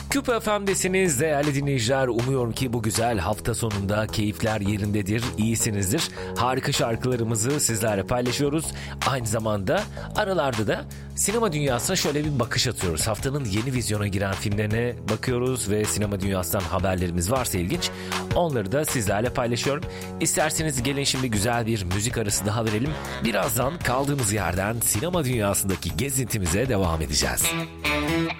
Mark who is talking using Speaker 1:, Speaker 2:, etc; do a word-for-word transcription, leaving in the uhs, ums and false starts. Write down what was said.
Speaker 1: Küp F M'desiniz değerli dinleyiciler. Umuyorum ki bu güzel hafta sonunda keyifler yerindedir, iyisinizdir. Harika şarkılarımızı sizlerle paylaşıyoruz. Aynı zamanda aralarda da sinema dünyasına şöyle bir bakış atıyoruz. Haftanın yeni vizyona giren filmlerine bakıyoruz ve sinema dünyasından haberlerimiz varsa ilginç, onları da sizlerle paylaşıyorum. İsterseniz gelin şimdi güzel bir müzik arası daha verelim. Birazdan kaldığımız yerden sinema dünyasındaki gezintimize devam edeceğiz.